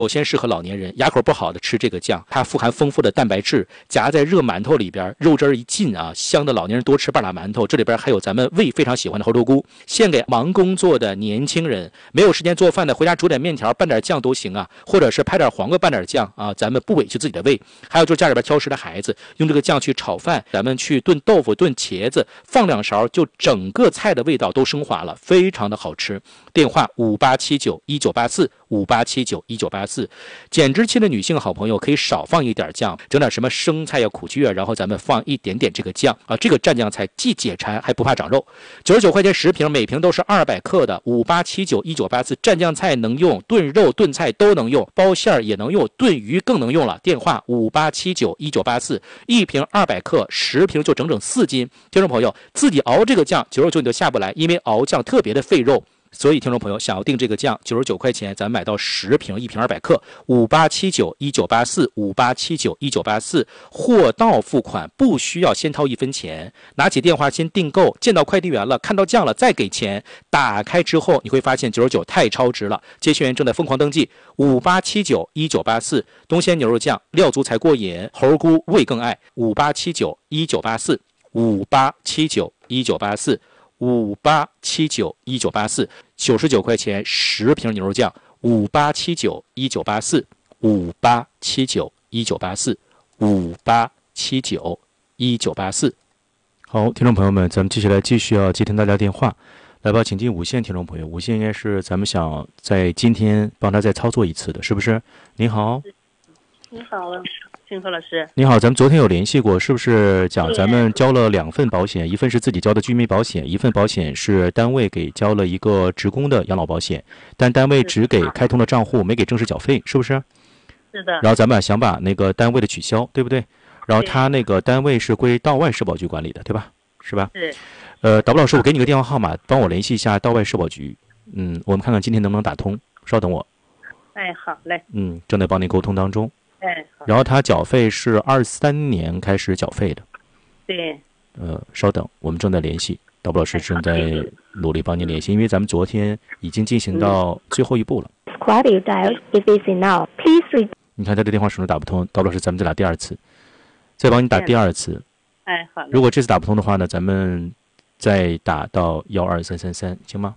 首先适合老年人，牙口不好的吃这个酱，它富含丰富的蛋白质，夹在热馒头里边，肉汁一进啊，香的老年人多吃半拉馒头。这里边还有咱们胃非常喜欢的猴头菇，献给忙工作的年轻人，没有时间做饭的，回家煮点面条拌点酱都行啊，或者是拍点黄瓜拌点酱啊，咱们不委屈自己的胃。还有就是家里边挑食的孩子，用这个酱去炒饭，咱们去炖豆腐、炖茄子，放2勺，就整个菜的味道都升华了，非常的好吃。电话5879198458791984。减脂期的女性好朋友可以少放一点酱，整点什么生菜呀、苦苣啊，然后咱们放一点点这个酱啊，这个蘸酱菜既解馋还不怕长肉。99块钱10瓶，每瓶都是200克的。58791984蘸酱菜能用，炖肉炖菜都能用，包馅也能用，炖鱼更能用了。电话58791984，一瓶200克，10瓶就整整4斤。听众朋友自己熬这个酱，99你就下不来，因为熬酱特别的费肉。所以听众朋友想要订这个酱，99块钱咱买到10瓶，一瓶200克，5879198458791984，货到付款，不需要先掏1分钱，拿起电话先订购，见到快递员了，看到酱了再给钱，打开之后你会发现99太超值了。接线员正在疯狂登记，58791984，东鲜牛肉酱料足才过瘾，猴菇味更爱，587919845879198458791984，99块钱10瓶牛肉酱，587919845879198458791984。好，听众朋友们，咱们继续接听大家电话。来吧，请进5线听众朋友，5线应该是咱们想在今天帮他再操作一次的，是不是？您好。 你好，金河老师。 你好，咱们昨天有联系过，是不是讲咱们交了2份保险，一份是自己交的居民保险，一份保险是单位给交了一个职工的养老保险，但单位只给开通了账户，没给正式缴费，是不是？ 是的。 然后咱们想把那个单位的取消，对不对？然后他那个单位是归道外社保局管理的，对吧？是吧？ 对。 导播老师，我给你个电话号码，帮我联系一下道外社保局。我们看看今天能不能打通，稍等我。 哎，好嘞。 正在帮您沟通当中。 哎，好。 然后他缴费是23年开始缴费的。 对。 稍等，我们正在联系，导播老师正在努力帮您联系，因为咱们昨天已经进行到最后一步了。你看他这电话始终打不通，导播老师，咱们再打第2次，再帮你打第2次。 哎，好。如果这次打不通的话呢，咱们再打到12333，行吗？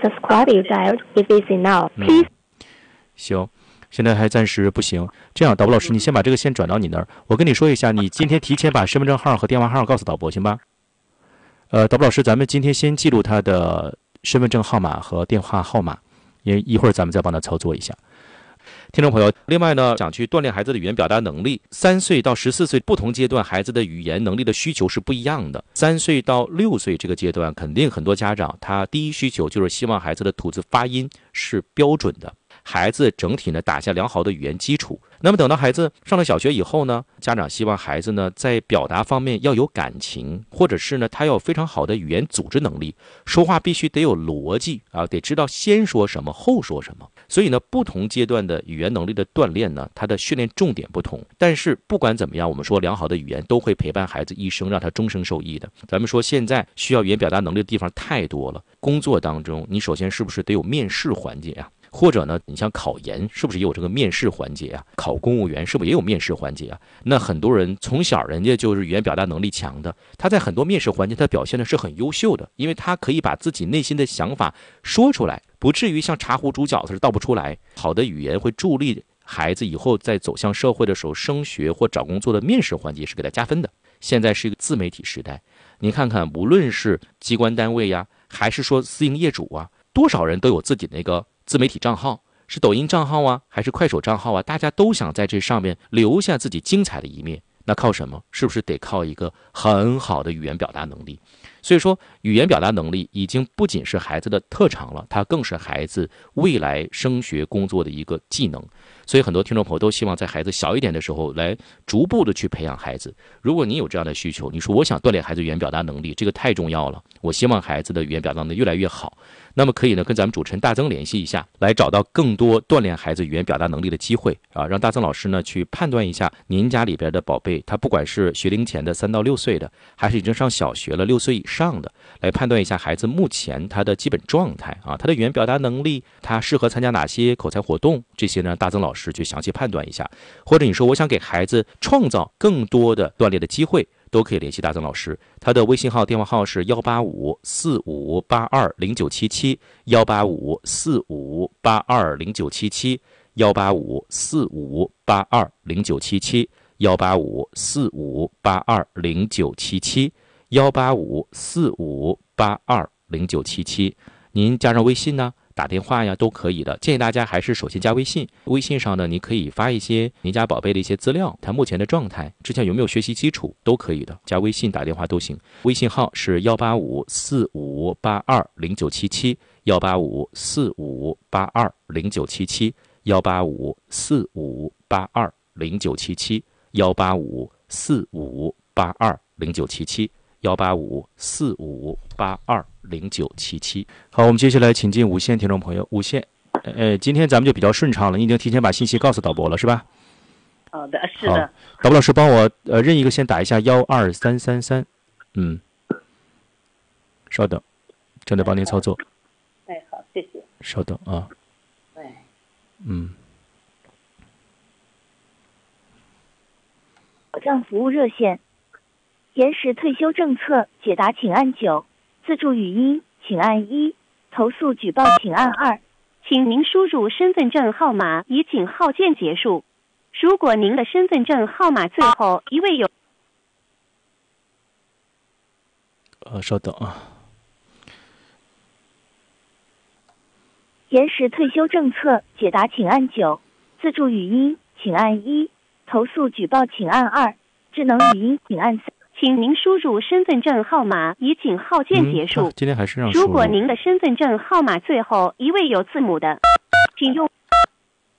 行，现在还暂时不行。这样，导播老师，你先把这个线转到你那儿。我跟你说一下，你今天提前把身份证号和电话号告诉导播，行吧？导播老师，咱们今天先记录他的身份证号码和电话号码，因为一会儿咱们再帮他操作一下。听众朋友，另外呢，想去锻炼孩子的语言表达能力，3岁到14岁不同阶段孩子的语言能力的需求是不一样的。3岁到6岁这个阶段，肯定很多家长他第一需求就是希望孩子的吐字发音是标准的，孩子整体呢打下良好的语言基础。那么等到孩子上了小学以后呢，家长希望孩子呢在表达方面要有感情，或者是呢他要有非常好的语言组织能力，说话必须得有逻辑啊，得知道先说什么后说什么。所以呢，不同阶段的语言能力的锻炼呢，它的训练重点不同。但是不管怎么样，我们说良好的语言都会陪伴孩子一生，让他终生受益的。咱们说现在需要语言表达能力的地方太多了，工作当中你首先是不是得有面试环节啊？或者呢，你像考研是不是也有这个面试环节啊？考公务员是不是也有面试环节啊？那很多人从小人家就是语言表达能力强的，他在很多面试环节他表现的是很优秀的，因为他可以把自己内心的想法说出来，不至于像茶壶煮饺子是倒不出来。好的语言会助力孩子以后在走向社会的时候，升学或找工作的面试环节是给他加分的。现在是一个自媒体时代，你看看无论是机关单位呀，还是说私营业主啊，多少人都有自己那个自媒体账号，是抖音账号啊，还是快手账号啊，大家都想在这上面留下自己精彩的一面。那靠什么？是不是得靠一个很好的语言表达能力？所以说，语言表达能力已经不仅是孩子的特长了，它更是孩子未来升学工作的一个技能。所以很多听众朋友都希望在孩子小一点的时候来逐步的去培养孩子。如果你有这样的需求，你说我想锻炼孩子语言表达能力，这个太重要了，我希望孩子的语言表达能力越来越好，那么可以呢跟咱们主持人大曾联系一下，来找到更多锻炼孩子语言表达能力的机会啊，让大曾老师呢去判断一下您家里边的宝贝，他不管是学龄前的3到6岁的，还是已经上小学了6岁以上的，来判断一下孩子目前他的基本状态啊，他的语言表达能力，他适合参加哪些口才活动，这些呢，大曾老师去详细判断一下。或者你说我想给孩子创造更多的锻炼的机会，都可以联系大曾老师，他的微信号、电话号是18545820977，18545820977，18545820977，18545820977，您加上微信呢，打电话呀都可以的。建议大家还是首先加微信，微信上呢，你可以发一些您家宝贝的一些资料，他目前的状态，之前有没有学习基础都可以的，加微信打电话都行。微信号是18545820977，18545820977，18545820977，18545820977。好，我们接下来请进无线听众朋友，无线。今天咱们就比较顺畅了，你已经提前把信息告诉导播了是吧？ 好的，是的。 导播老师帮我任意一个先打一下12333，稍等，正在帮您操作。 哎，好，谢谢。 稍等啊。 哎。 保障服务热线，延时退休政策解答请按9，自助语音请按1，投诉举报请按2。 请您输入身份证号码以井号键结束。如果您的身份证号码最后一位有稍等啊。 延时退休政策解答请按9，自助语音请按1，投诉举报请按2，智能语音请按3。 请您输入身份证号码以井号键结束。 今天还是让如果您的身份证号码最后一位有字母的，请用